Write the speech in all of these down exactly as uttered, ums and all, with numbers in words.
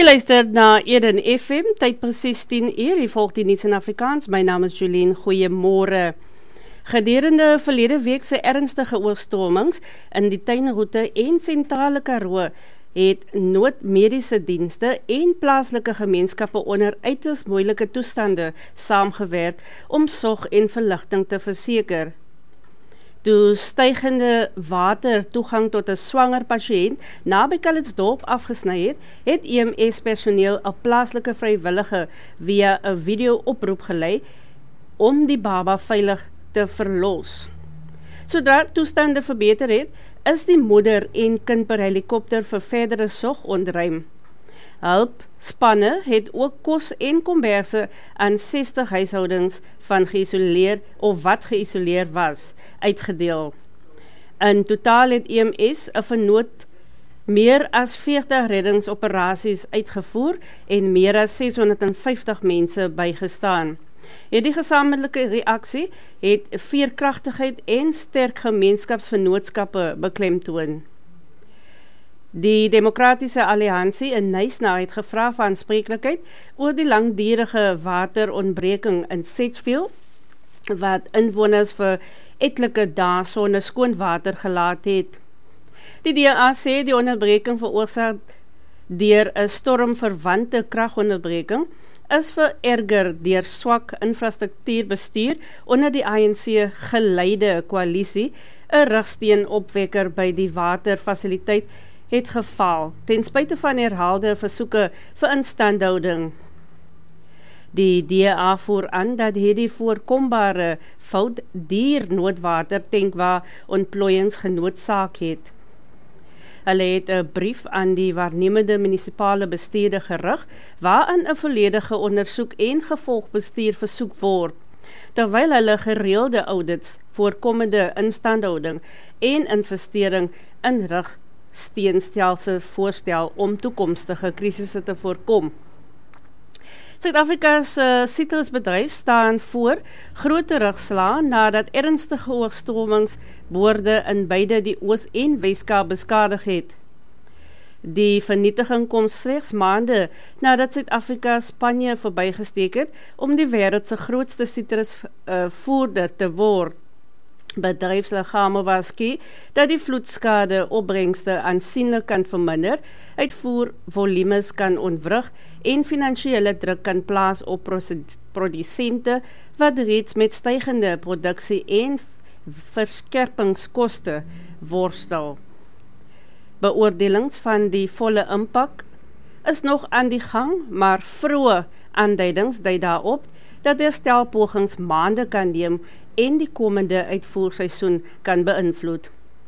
Jy luister na Eden F M, tyd presies tien uur, jy volg die nuus in Afrikaans, my naam is Jolien, goeiemôre. Gedurende verlede week se ernstige oorstromings in die tuinroete en sentrale Karoo het noodmediese dienste en plaaslike gemeenskappe onder uiters moeilike toestande saamgewerk om sorg en verligting te verseker. Toe stygende water toegang tot 'n swanger pasiënt naby Calitzdorp afgesny het, het E M S personeel 'n plaaslike vrywillige via 'n video-oproep gelei om die baba veilig te verlos. Sodra toestande verbeter het, is die moeder en kind per helikopter vir verdere sorg ontruim. Hulpspanne het ook kos en komberse aan sestig huishoudings van geïsoleer of wat geïsoleer was, uitgedeel. In totaal het E M S 'n vernoot meer as veertig reddingsoperasies uitgevoer en meer as seshonderdvyftig mense bygestaan. Hierdie gesamentlike reaksie het veerkragtigheid en sterk gemeenskapsvennootskappe beklemtoon. Die Demokratiese Alliansie in Knysna het gevra vir aanspreeklikheid oor die langdurige waterontbreking in Sedgefield, wat inwoners vir etlike dae sonder skoon water gelaat het. Die D A sê die onderbreking veroorsaak deur 'n stormverwante kragonderbreking is vererger deur swak infrastruktuurbestuur onder die A N C geleide koalisie. 'n Rigsteenopwekker by die waterfasiliteit het gefaal, ten spyte van herhaalde versoeke vir instandhouding. Die D A voer aan dat hierdie voorkombare fout duur noodwatertankwa ontplooiings genoodsaak het. Hulle het 'n brief aan die waarnemende munisipale bestuurder gerig, waarin 'n volledige ondersoek en gevolgbestuur versoek word, terwyl hulle gereelde audits, voorkomende instandhouding en investering in rigsteenstelsels voorstel om toekomstige krisisse te voorkom. Suid-Afrika's uh, sitrusbedryf staan voor groot terugslag nadat ernstige oorstromings boorde in beide die Oos- en Wes-Kaap beskadig het. Die vernietiging kom slegs maande nadat Suid-Afrika Spanje verbygesteek het om die wêreld se grootste sitrusvoerder uh, te word. Bedryfsliggame waarsku dat die vloedskade opbrengste aansienlik kan verminder, uitvoer volumes kan ontwrig en finansiële druk kan plaas op produsente wat reeds met stygende produksie en verskerpingskoste worstel. Beoordelings van die volle impak is nog aan die gang, maar vroeë aanduidings dui daarop dat herstelpogings maande kan neem en die komende uitvoerseisoen kan beïnvloed.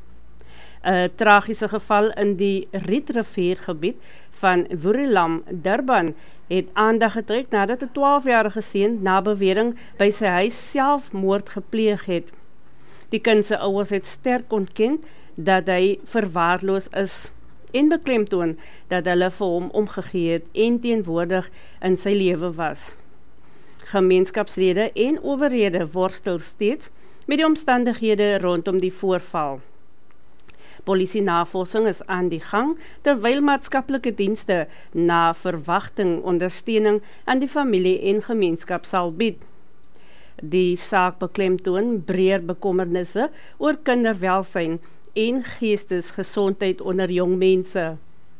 'n Tragiese geval in die Rietriviergebied van Woerelam, Durban, het aandag getrek nadat 'n twaalfjarige seun na bewering by sy huis selfmoord gepleeg het. Die kind se ouers het sterk ontken dat hy verwaarloos is en beklemtoon dat hulle vir hom omgegee het en teenwoordig in sy lewe was. Gemeenskapslede en owerhede worstel steeds met die omstandighede rondom die voorval. Polisie-navorsing is aan die gang, terwyl maatskaplike dienste na verwagting ondersteuning aan die familie en gemeenskap sal bied. Die saak beklemtoon breër bekommernisse oor kinderwelsyn en geestesgesondheid onder jong mense.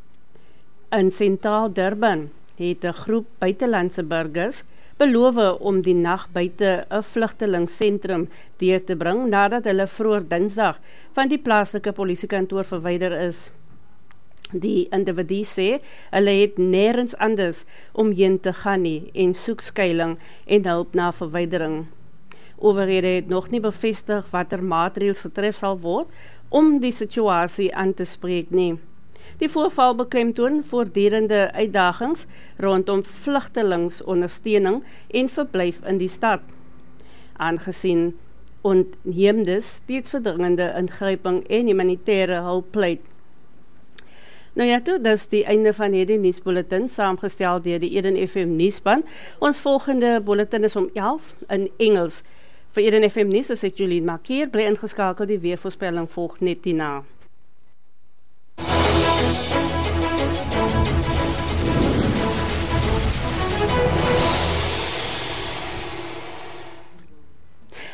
In Sentraal Durban het 'n groep buitelandse burgers beloof om die nag buite 'n vlugtelingsentrum deur te bring nadat hulle vroeër Dinsdag van die plaaslike polisiekantoor verwyder is. Die individu sê hulle het nêrens anders omheen te gaan nie en soek skuiling en hulp na verwydering. Owerhede het nog nie bevestig watter maatreëls getref sal word om die situasie aan te spreek nie. Die voorval beklemtoon voortdurende uitdagings rondom vlugtelingsondersteuning en verblyf in die stad, aangesien ontheemdes steeds verdringende ingryping en humanitaire hulp pleit. Nou ja, toe, dis die einde van hierdie nuusbulletin, saamgestel deur die Eden F M nuuspan. Ons volgende bulletin is om elf in Engels. Vir Eden F M nuus is ek Jolien Markier, bly ingeskakel, die weervoorspelling volg net hierna.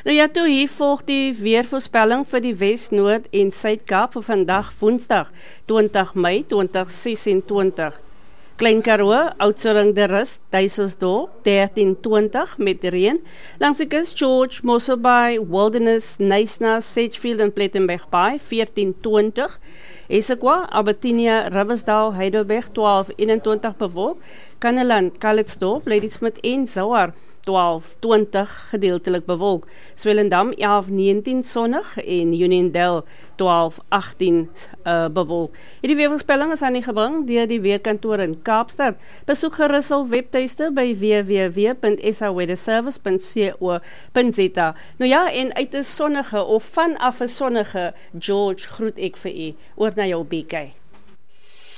Nou ja, toe hier volg die weervoorspelling vir die Wes, Noord en Suid-Kaap vir vandag Woensdag, twintig Mei tweeduisend sesentwintig. Klein Karoo, Oudtshoorn de Rust, Duiselsdorp, dertien twintig met reën. Langs die kus George, Mossel Bay, Wilderness, Knysna, Sedgefield en Plettenberg Bay, veertien twintig. Esequa, Albertinia, Riversdale, Heidelberg, twaalf eenentwintig bewolk. Kanneland, Calitzdorp, Ladysmith en Zouar, twaalf twintig gedeeltelik bewolk. Swellendam elf negentien sonnig en Uniondale twaalf agtien uh, bewolk. Hierdie weervoorspelling is aan die gebring deur die weerkantoor in Kaapstad. Besoek gerus hul webtuiste by w w w punt s a weather service punt co punt z a. Nou ja, en uit 'n sonnige of vanaf 'n sonnige George groet ek vir u. Oor na jou B K.